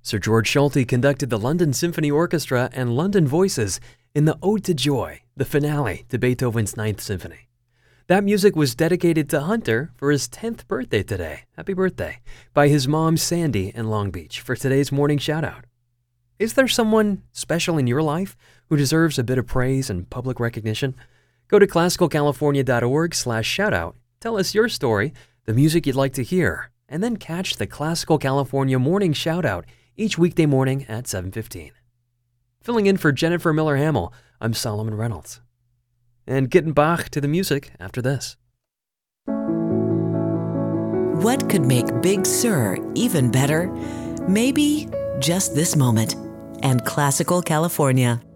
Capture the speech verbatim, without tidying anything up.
Sir George Schulte conducted the London Symphony Orchestra and London Voices in the Ode to Joy, the finale to Beethoven's Ninth Symphony. That music was dedicated to Hunter for his tenth birthday today. Happy birthday, by his mom Sandy in Long Beach for today's morning shout-out. Is there someone special in your life who deserves a bit of praise and public recognition? Go to classical california dot org slash shoutout. Tell us your story, the music you'd like to hear, and then catch the Classical California Morning Shoutout each weekday morning at seven fifteen. Filling in for Jennifer Miller-Hamill, I'm Solomon Reynolds. And getting back to the music after this. What could make Big Sur even better? Maybe just this moment. And Classical California.